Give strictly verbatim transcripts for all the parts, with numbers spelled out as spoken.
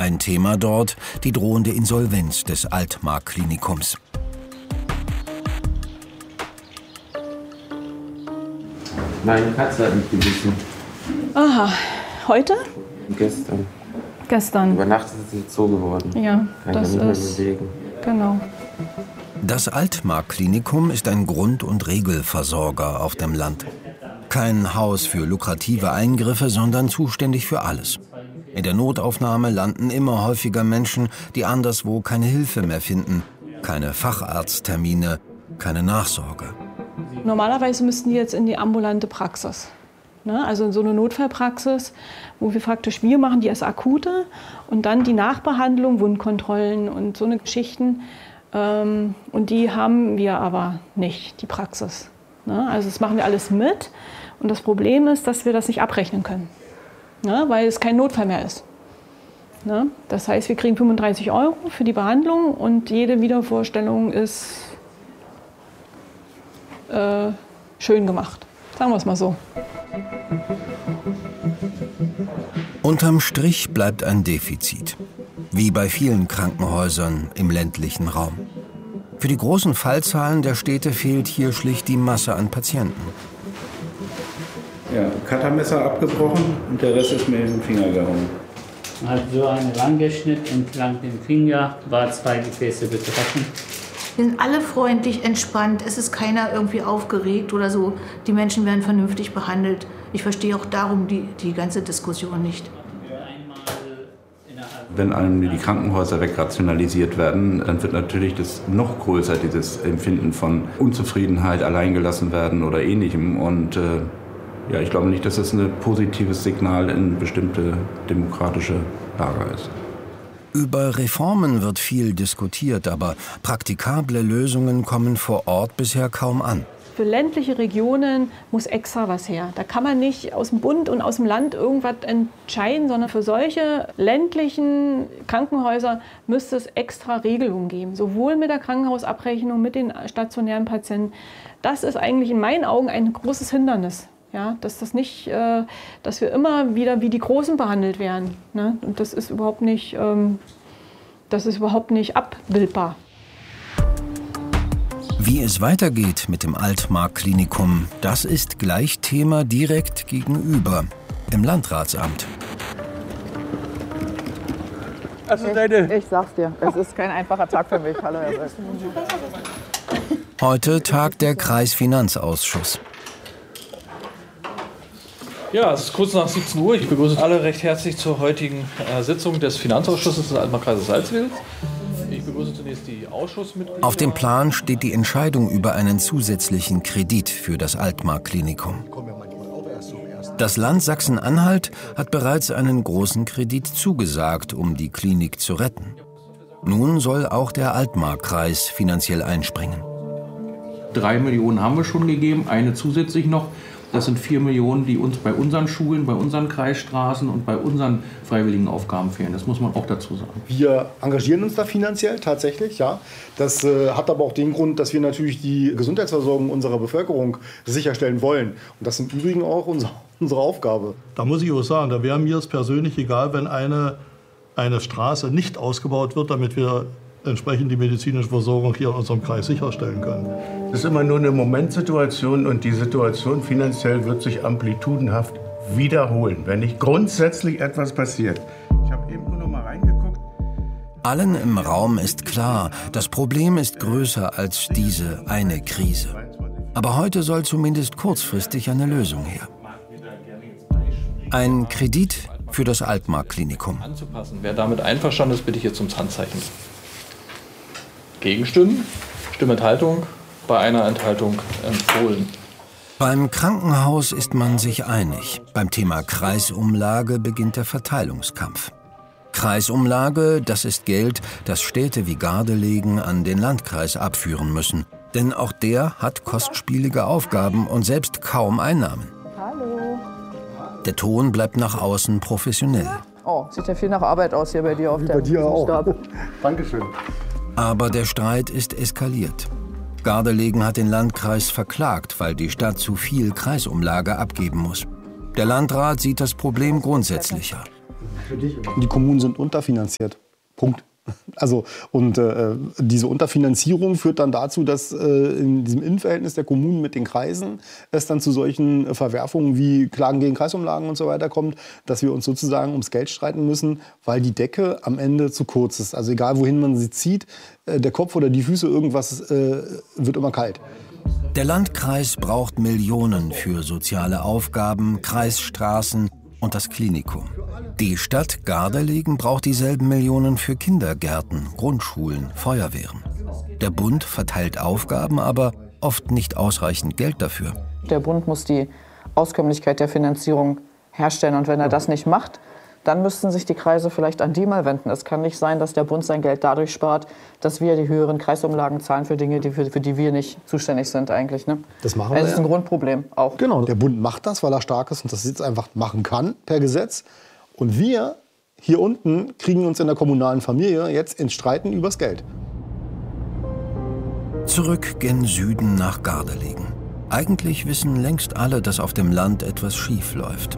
Ein Thema dort, die drohende Insolvenz des Altmark-Klinikums. Meine Katze hat mich gebissen. Aha, heute? Gestern. Gestern. Über Nacht ist sie Zoo geworden. Ja, Kann das ich nicht ist... mehr bewegen. Genau. Das Altmark-Klinikum ist ein Grund- und Regelversorger auf dem Land. Kein Haus für lukrative Eingriffe, sondern zuständig für alles. In der Notaufnahme landen immer häufiger Menschen, die anderswo keine Hilfe mehr finden. Keine Facharzttermine, keine Nachsorge. Normalerweise müssten die jetzt in die ambulante Praxis. Ne? Also in so eine Notfallpraxis, wo wir praktisch, wir machen die als akute und dann die Nachbehandlung, Wundkontrollen und so eine Geschichten. Ähm, und die haben wir aber nicht, die Praxis. Ne? Also das machen wir alles mit. Und das Problem ist, dass wir das nicht abrechnen können, ne? Weil es kein Notfall mehr ist. Ne? Das heißt, wir kriegen fünfunddreißig Euro für die Behandlung und jede Wiedervorstellung ist äh, schön gemacht. Sagen wir es mal so. Unterm Strich bleibt ein Defizit. Wie bei vielen Krankenhäusern im ländlichen Raum. Für die großen Fallzahlen der Städte fehlt hier schlicht die Masse an Patienten. Ja, Cuttermesser abgebrochen und der Rest ist mir in den Finger gehauen. Man hat so einen rangeschnitten entlang dem Finger, war zwei Gefäße betroffen. Wir sind alle freundlich, entspannt, es ist keiner irgendwie aufgeregt oder so. Die Menschen werden vernünftig behandelt. Ich verstehe auch darum die, die ganze Diskussion nicht. Wenn einem die Krankenhäuser wegrationalisiert werden, dann wird natürlich das noch größer, dieses Empfinden von Unzufriedenheit, alleingelassen werden oder Ähnlichem. Und äh, ja, ich glaube nicht, dass das ein positives Signal in bestimmte demokratische Lager ist. Über Reformen wird viel diskutiert, aber praktikable Lösungen kommen vor Ort bisher kaum an. Für ländliche Regionen muss extra was her. Da kann man nicht aus dem Bund und aus dem Land irgendwas entscheiden, sondern für solche ländlichen Krankenhäuser müsste es extra Regelungen geben. Sowohl mit der Krankenhausabrechnung, mit den stationären Patienten. Das ist eigentlich in meinen Augen ein großes Hindernis. Ja, dass das nicht, äh, dass wir immer wieder wie die Großen behandelt werden. Ne? Und das ist überhaupt nicht, ähm, das ist überhaupt nicht abbildbar. Wie es weitergeht mit dem Altmark-Klinikum, das ist gleich Thema direkt gegenüber, im Landratsamt. Also deine ich sag's dir, es ist kein einfacher Tag für mich. Hallo, Herr Seitz. Heute tagt der Kreisfinanzausschuss. Ja, es ist kurz nach siebzehn Uhr. Ich begrüße alle recht herzlich zur heutigen äh, Sitzung des Finanzausschusses des Altmark-Kreises Salzwedel. Ich begrüße zunächst die Ausschussmitglieder. Auf dem Plan steht die Entscheidung über einen zusätzlichen Kredit für das Altmark-Klinikum. Das Land Sachsen-Anhalt hat bereits einen großen Kredit zugesagt, um die Klinik zu retten. Nun soll auch der Altmark-Kreis finanziell einspringen. Drei Millionen haben wir schon gegeben, eine zusätzlich noch. Das sind vier Millionen, die uns bei unseren Schulen, bei unseren Kreisstraßen und bei unseren freiwilligen Aufgaben fehlen. Das muss man auch dazu sagen. Wir engagieren uns da finanziell tatsächlich, ja. Das äh, hat aber auch den Grund, dass wir natürlich die Gesundheitsversorgung unserer Bevölkerung sicherstellen wollen. Und das ist im Übrigen auch unser, unsere Aufgabe. Da muss ich auch sagen, da wäre mir es persönlich egal, wenn eine, eine Straße nicht ausgebaut wird, damit wir entsprechend die medizinische Versorgung hier in unserem Kreis sicherstellen können. Es ist immer nur eine Momentsituation und die Situation finanziell wird sich amplitudenhaft wiederholen, wenn nicht grundsätzlich etwas passiert. Ich habe eben nur noch mal reingeguckt. Allen im Raum ist klar, das Problem ist größer als diese eine Krise. Aber heute soll zumindest kurzfristig eine Lösung her. Ein Kredit für das Altmark-Klinikum. Anzupassen. Wer damit einverstanden ist, bitte ich jetzt zum Handzeichen. Gegenstimmen, Stimmenthaltung, bei einer Enthaltung empfohlen. Beim Krankenhaus ist man sich einig. Beim Thema Kreisumlage beginnt der Verteilungskampf. Kreisumlage, das ist Geld, das Städte wie Gardelegen an den Landkreis abführen müssen. Denn auch der hat kostspielige Aufgaben und selbst kaum Einnahmen. Hallo. Der Ton bleibt nach außen professionell. Oh, sieht ja viel nach Arbeit aus hier bei dir auf Wie der bei dir auch. Stab. Dankeschön. Aber der Streit ist eskaliert. Gardelegen hat den Landkreis verklagt, weil die Stadt zu viel Kreisumlage abgeben muss. Der Landrat sieht das Problem grundsätzlicher. Die Kommunen sind unterfinanziert. Punkt. Also, und äh, diese Unterfinanzierung führt dann dazu, dass äh, in diesem Innenverhältnis der Kommunen mit den Kreisen es dann zu solchen Verwerfungen wie Klagen gegen Kreisumlagen und so weiter kommt, dass wir uns sozusagen ums Geld streiten müssen, weil die Decke am Ende zu kurz ist. Also egal, wohin man sie zieht, äh, der Kopf oder die Füße, irgendwas äh, wird immer kalt. Der Landkreis braucht Millionen für soziale Aufgaben, Kreisstraßen und das Klinikum. Die Stadt Gardelegen braucht dieselben Millionen für Kindergärten, Grundschulen, Feuerwehren. Der Bund verteilt Aufgaben, aber oft nicht ausreichend Geld dafür. Der Bund muss die Auskömmlichkeit der Finanzierung herstellen. Und wenn er das nicht macht, dann müssten sich die Kreise vielleicht an die mal wenden. Es kann nicht sein, dass der Bund sein Geld dadurch spart, dass wir die höheren Kreisumlagen zahlen für Dinge, die für, für die wir nicht zuständig sind eigentlich. Ne? Das machen wir. Das ist ein Grundproblem auch. Genau, der Bund macht das, weil er stark ist und das jetzt einfach machen kann per Gesetz. Und wir hier unten kriegen uns in der kommunalen Familie jetzt ins Streiten übers Geld. Zurück gen Süden nach Gardelegen. Eigentlich wissen längst alle, dass auf dem Land etwas schief läuft.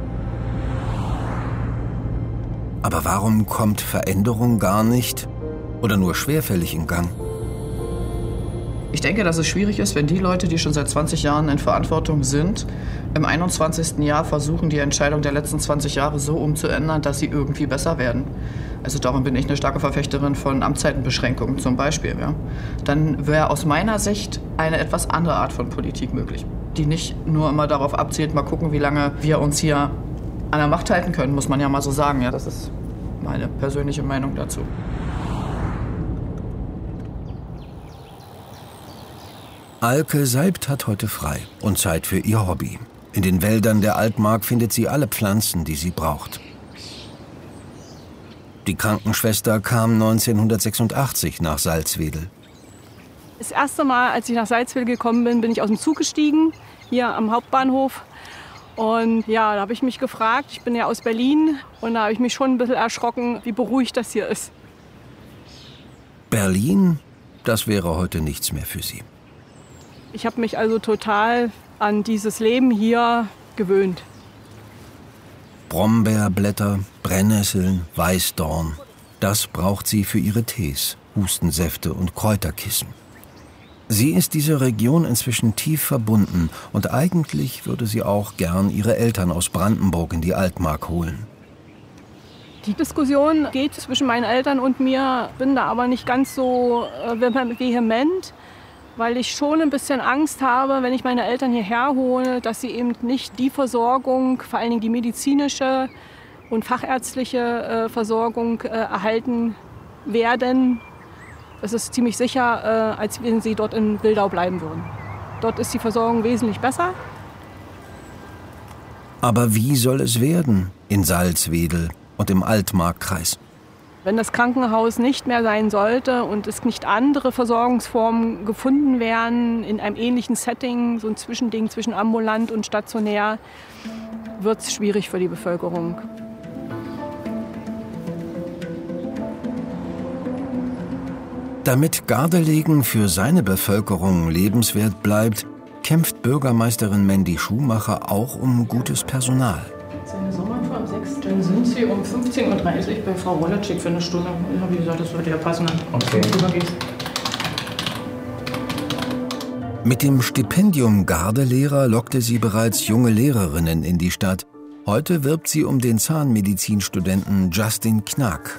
Aber warum kommt Veränderung gar nicht oder nur schwerfällig in Gang? Ich denke, dass es schwierig ist, wenn die Leute, die schon seit zwanzig Jahren in Verantwortung sind, im einundzwanzigsten Jahr versuchen, die Entscheidung der letzten zwanzig Jahre so umzuändern, dass sie irgendwie besser werden. Also darum bin ich eine starke Verfechterin von Amtszeitenbeschränkungen zum Beispiel. Ja. Dann wäre aus meiner Sicht eine etwas andere Art von Politik möglich, die nicht nur immer darauf abzielt, mal gucken, wie lange wir uns hier an der Macht halten können, muss man ja mal so sagen. Ja, das ist meine persönliche Meinung dazu. Alke Seibt hat heute frei und Zeit für ihr Hobby. In den Wäldern der Altmark findet sie alle Pflanzen, die sie braucht. Die Krankenschwester kam neunzehnhundertsechsundachtzig nach Salzwedel. Das erste Mal, als ich nach Salzwedel gekommen bin, bin ich aus dem Zug gestiegen, hier am Hauptbahnhof. Und ja, da habe ich mich gefragt, ich bin ja aus Berlin, und da habe ich mich schon ein bisschen erschrocken, wie beruhigt das hier ist. Berlin, das wäre heute nichts mehr für sie. Ich habe mich also total an dieses Leben hier gewöhnt. Brombeerblätter, Brennnesseln, Weißdorn. Das braucht sie für ihre Tees, Hustensäfte und Kräuterkissen. Sie ist dieser Region inzwischen tief verbunden und eigentlich würde sie auch gern ihre Eltern aus Brandenburg in die Altmark holen. Die Diskussion geht zwischen meinen Eltern und mir, bin da aber nicht ganz so äh, vehement, weil ich schon ein bisschen Angst habe, wenn ich meine Eltern hierher hole, dass sie eben nicht die Versorgung, vor allen Dingen die medizinische und fachärztliche äh, Versorgung äh, erhalten werden. Das ist ziemlich sicher, äh, als wenn sie dort in Wildau bleiben würden. Dort ist die Versorgung wesentlich besser. Aber wie soll es werden in Salzwedel und im Altmarkkreis? Wenn das Krankenhaus nicht mehr sein sollte und es nicht andere Versorgungsformen gefunden werden, in einem ähnlichen Setting, so ein Zwischending zwischen ambulant und stationär, wird es schwierig für die Bevölkerung. Damit Gardelegen für seine Bevölkerung lebenswert bleibt, kämpft Bürgermeisterin Mandy Schumacher auch um gutes Personal. Seine Sommertour am sechsten Dann sind Sie um fünfzehn Uhr dreißig bei Frau Wollerczyk für eine Stunde. Ich habe gesagt, das würde ja passen. Okay. Mit dem Stipendium Gardelehrer lockte sie bereits junge Lehrerinnen in die Stadt. Heute wirbt sie um den Zahnmedizinstudenten Justin Knack.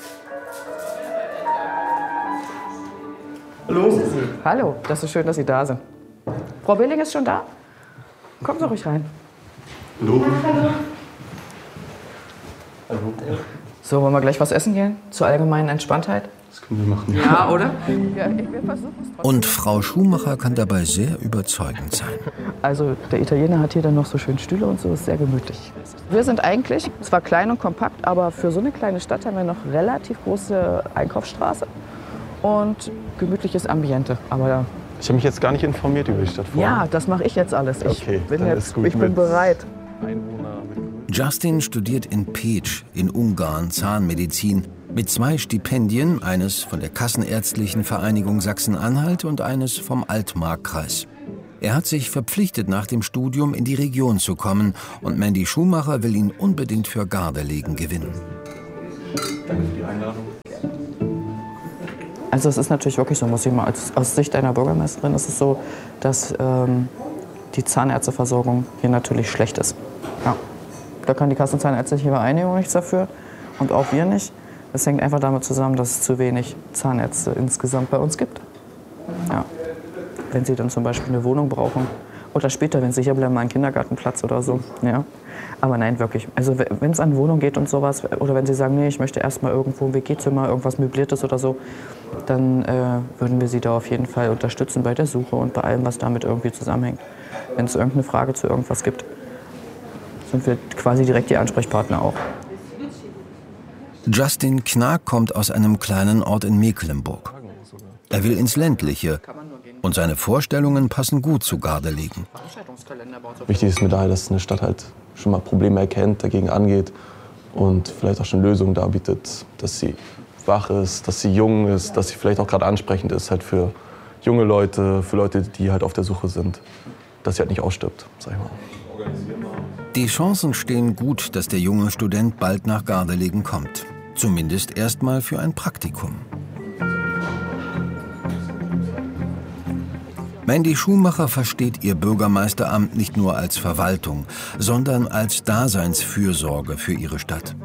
Hallo. Hallo, das ist schön, dass Sie da sind. Frau Billing ist schon da? Kommen Sie ruhig rein. Hallo. Hallo. So, wollen wir gleich was essen gehen? Zur allgemeinen Entspanntheit? Das können wir machen. Ja, oder? Ja, ich will versuchen es trotzdem. Und Frau Schumacher kann dabei sehr überzeugend sein. Also der Italiener hat hier dann noch so schön Stühle und so, ist sehr gemütlich. Wir sind eigentlich zwar klein und kompakt, aber für so eine kleine Stadt haben wir noch relativ große Einkaufsstraße und gemütliches Ambiente. Aber ja. Ich habe mich jetzt gar nicht informiert über die Stadt vorher. Ja, das mache ich jetzt alles. Ich okay, bin, dann jetzt, ist gut ich bin bereit. Justin studiert in Pécs in Ungarn Zahnmedizin mit zwei Stipendien, eines von der Kassenärztlichen Vereinigung Sachsen-Anhalt und eines vom Altmarkkreis. Er hat sich verpflichtet, nach dem Studium in die Region zu kommen und Mandy Schumacher will ihn unbedingt für Gardelegen gewinnen. Danke für die Einladung. Also es ist natürlich wirklich so, muss ich mal als, aus Sicht einer Bürgermeisterin ist es so, dass ähm, die Zahnärzteversorgung hier natürlich schlecht ist. Ja. Da kann die Kassenzahnärztliche Vereinigung nichts dafür und auch wir nicht. Das hängt einfach damit zusammen, dass es zu wenig Zahnärzte insgesamt bei uns gibt. Ja. Wenn sie dann zum Beispiel eine Wohnung brauchen oder später, wenn sie hier bleiben, mal einen Kindergartenplatz oder so. Ja. Aber nein, wirklich. Also wenn es an Wohnung geht und sowas, oder wenn sie sagen, nee, ich möchte erstmal irgendwo ein W G-Zimmer, irgendwas Möbliertes oder so, dann äh, würden wir sie da auf jeden Fall unterstützen bei der Suche und bei allem, was damit irgendwie zusammenhängt. Wenn es irgendeine Frage zu irgendwas gibt, sind wir quasi direkt die Ansprechpartner auch. Justin Knag kommt aus einem kleinen Ort in Mecklenburg. Er will ins Ländliche und seine Vorstellungen passen gut zu Gardelegen. Wichtig ist mir daher, dass eine Stadt halt schon mal Probleme erkennt, dagegen angeht und vielleicht auch schon Lösungen darbietet, dass sie wach ist, dass sie jung ist, dass sie vielleicht auch gerade ansprechend ist halt für junge Leute, für Leute, die halt auf der Suche sind, dass sie halt nicht ausstirbt, sag ich mal. Die Chancen stehen gut, dass der junge Student bald nach Gardelegen kommt. Zumindest erstmal für ein Praktikum. Mandy Schumacher versteht ihr Bürgermeisteramt nicht nur als Verwaltung, sondern als Daseinsfürsorge für ihre Stadt.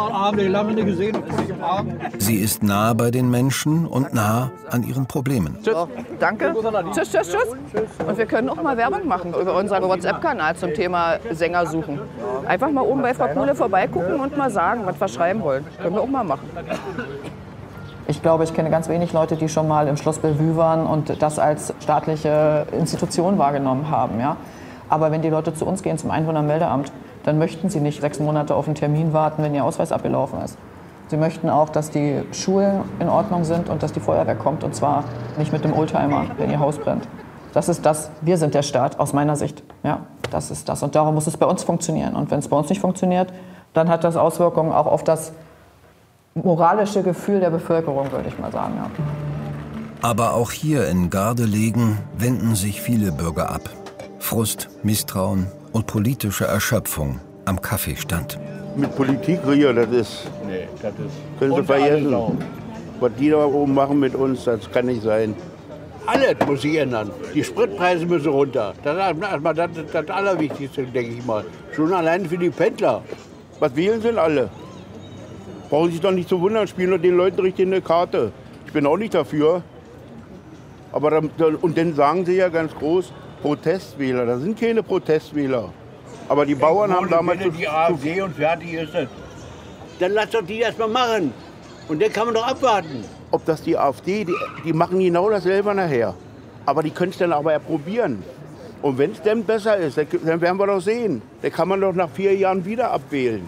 Sie ist nah bei den Menschen und nah an ihren Problemen. So, danke. Tschüss, tschüss, tschüss. Und wir können auch mal Werbung machen über unseren WhatsApp-Kanal zum Thema Sänger suchen. Einfach mal oben bei Frau Kuhle vorbeigucken und mal sagen, was wir schreiben wollen. Können wir auch mal machen. Ich glaube, ich kenne ganz wenig Leute, die schon mal im Schloss Bellevue waren und das als staatliche Institution wahrgenommen haben. Ja? Aber wenn die Leute zu uns gehen, zum Einwohnermeldeamt, dann möchten sie nicht sechs Monate auf einen Termin warten, wenn ihr Ausweis abgelaufen ist. Sie möchten auch, dass die Schulen in Ordnung sind und dass die Feuerwehr kommt. Und zwar nicht mit dem Oldtimer, wenn ihr Haus brennt. Das ist das. Wir sind der Staat, aus meiner Sicht. Ja, das ist das. Und darum muss es bei uns funktionieren. Und wenn es bei uns nicht funktioniert, dann hat das Auswirkungen auch auf das moralische Gefühl der Bevölkerung, würde ich mal sagen. Ja. Aber auch hier in Gardelegen wenden sich viele Bürger ab. Frust, Misstrauen und politische Erschöpfung am Kaffeestand. Mit Politik hier, das ist, nee, das ist können Sie vergessen. Was die da oben machen mit uns, das kann nicht sein. Alles muss sich ändern. Die Spritpreise müssen runter. Das ist das, das Allerwichtigste, denke ich mal. Schon allein für die Pendler. Was wählen sind alle? Brauchen sich doch nicht zu wundern, spielen doch den Leuten richtig eine Karte. Ich bin auch nicht dafür. Aber dann, und dann sagen sie ja ganz groß, Protestwähler. Das sind keine Protestwähler. Aber die Bauern haben damals... Wenn die A f D und fertig ist das. Dann lass doch die erst mal machen. Und dann kann man doch abwarten. Ob das die A f D, die, die machen genau dasselbe nachher. Aber die können es dann aber ja probieren. Und wenn es dann besser ist, dann werden wir doch sehen. Dann kann man doch nach vier Jahren wieder abwählen.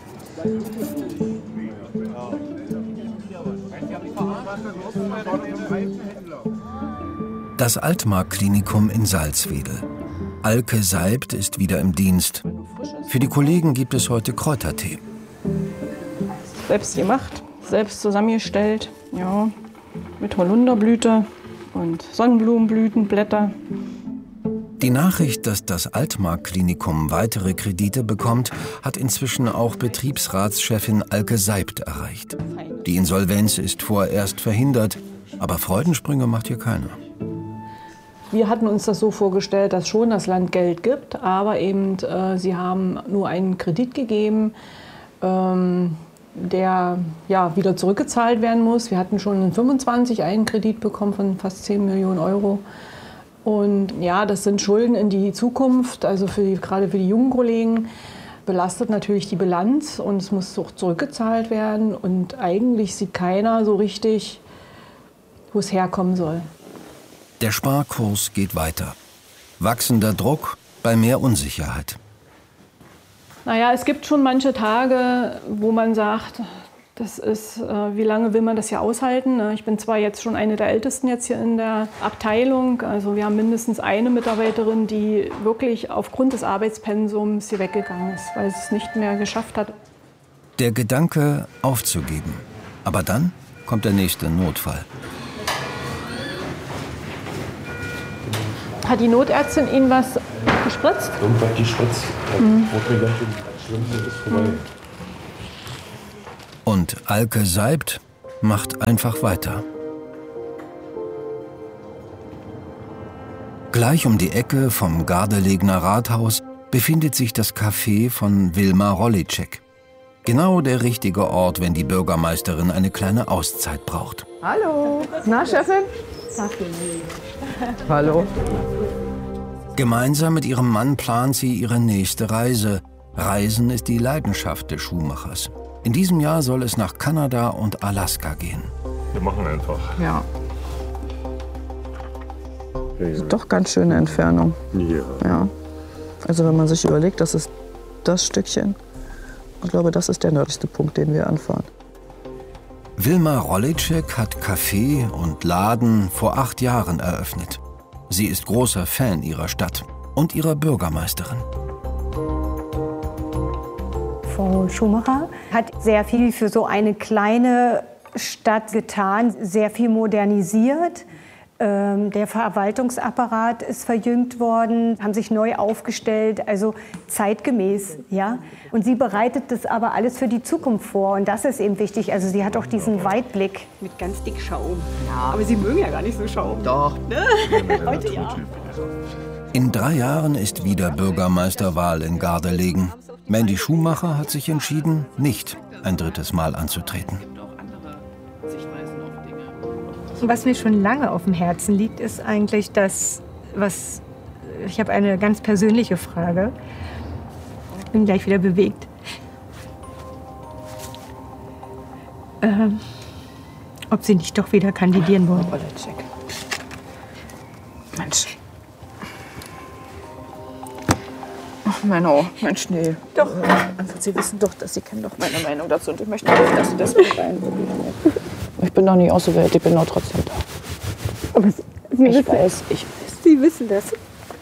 Das Altmark-Klinikum in Salzwedel. Alke Seibt ist wieder im Dienst. Für die Kollegen gibt es heute Kräutertee. Selbst gemacht, selbst zusammengestellt, ja, mit Holunderblüte und Sonnenblumenblütenblätter. Die Nachricht, dass das Altmark-Klinikum weitere Kredite bekommt, hat inzwischen auch Betriebsratschefin Alke Seibt erreicht. Die Insolvenz ist vorerst verhindert, aber Freudensprünge macht hier keiner. Wir hatten uns das so vorgestellt, dass schon das Land Geld gibt, aber eben äh, sie haben nur einen Kredit gegeben, ähm, der ja, wieder zurückgezahlt werden muss. Wir hatten schon in fünfundzwanzig einen Kredit bekommen von fast zehn Millionen Euro. Und ja, das sind Schulden in die Zukunft, also für die, gerade für die jungen Kollegen belastet natürlich die Bilanz und es muss auch zurückgezahlt werden. Und eigentlich sieht keiner so richtig, wo es herkommen soll. Der Sparkurs geht weiter. Wachsender Druck bei mehr Unsicherheit. Naja, es gibt schon manche Tage, wo man sagt, das ist, äh, wie lange will man das hier aushalten? Ich bin zwar jetzt schon eine der Ältesten jetzt hier in der Abteilung. Also wir haben mindestens eine Mitarbeiterin, die wirklich aufgrund des Arbeitspensums hier weggegangen ist, weil sie es nicht mehr geschafft hat. Der Gedanke, aufzugeben. Aber dann kommt der nächste Notfall. Hat die Notärztin Ihnen was gespritzt? Irgendwas gespritzt. Mhm. Und Alke Seibt macht einfach weiter. Gleich um die Ecke vom Gardelegner Rathaus befindet sich das Café von Wilma Rolitschek. Genau der richtige Ort, wenn die Bürgermeisterin eine kleine Auszeit braucht. Hallo. Na, Chefin? Hallo. Gemeinsam mit ihrem Mann plant sie ihre nächste Reise. Reisen ist die Leidenschaft des Schuhmachers. In diesem Jahr soll es nach Kanada und Alaska gehen. Wir machen einfach. Ja. Doch ganz schöne Entfernung. Ja. Ja. Also wenn man sich überlegt, das ist das Stückchen. Ich glaube, das ist der nördlichste Punkt, den wir anfahren. Wilma Rolitschek hat Café und Laden vor acht Jahren eröffnet. Sie ist großer Fan ihrer Stadt und ihrer Bürgermeisterin. Frau Schumacher hat sehr viel für so eine kleine Stadt getan, sehr viel modernisiert. Ähm, der Verwaltungsapparat ist verjüngt worden, haben sich neu aufgestellt, also zeitgemäß, ja. Und sie bereitet das aber alles für die Zukunft vor und das ist eben wichtig. Also sie hat auch diesen Weitblick mit ganz dick Schaum. Ja. Aber Sie mögen ja gar nicht so Schaum. Doch. Ne? Heute ja. In drei Jahren ist wieder Bürgermeisterwahl in Gardelegen. Mandy Schumacher hat sich entschieden, nicht ein drittes Mal anzutreten. Was mir schon lange auf dem Herzen liegt, ist eigentlich das, was, ich habe eine ganz persönliche Frage. Ich bin gleich wieder bewegt. Ähm, ob Sie nicht doch wieder kandidieren wollen. Mensch. Ach, Menno, Mensch, nee. Doch. Also, Sie wissen doch, dass Sie kennen doch meine Meinung dazu und ich möchte nicht, dass Sie das mit reinprobieren. Ich bin doch nicht ausgewählt, ich bin doch trotzdem da. Aber Sie, Sie ich wissen, weiß, ich weiß. Sie wissen das.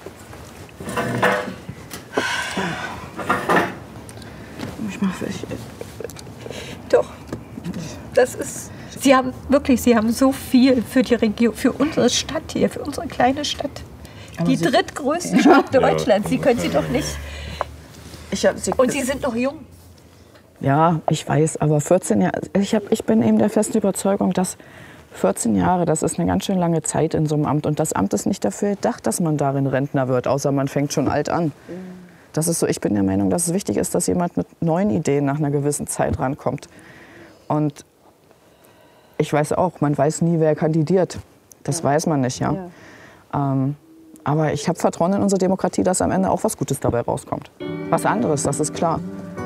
Ich mach für Doch. Das ist. Sie haben wirklich, Sie haben so viel für die Region, für unsere Stadt hier, für unsere kleine Stadt. Aber die Sie, drittgrößte Stadt Deutschlands. Sie können sie doch nicht. Ich hab, Sie, Und Sie sind noch jung. Ja, ich weiß, aber vierzehn Jahre, ich, hab, ich bin eben der festen Überzeugung, dass vierzehn Jahre, das ist eine ganz schön lange Zeit in so einem Amt. Und das Amt ist nicht dafür gedacht, dass man darin Rentner wird, außer man fängt schon alt an. Das ist so, ich bin der Meinung, dass es wichtig ist, dass jemand mit neuen Ideen nach einer gewissen Zeit rankommt. Und ich weiß auch, man weiß nie, wer kandidiert. Das ja. weiß man nicht, ja. ja. Ähm, aber ich habe Vertrauen in unsere Demokratie, dass am Ende auch was Gutes dabei rauskommt. Was anderes, das ist klar.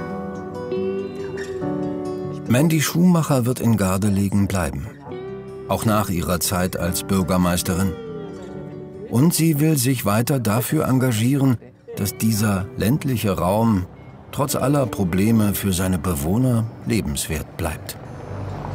Mandy Schumacher wird in Gardelegen bleiben. Auch nach ihrer Zeit als Bürgermeisterin. Und sie will sich weiter dafür engagieren, dass dieser ländliche Raum trotz aller Probleme für seine Bewohner lebenswert bleibt.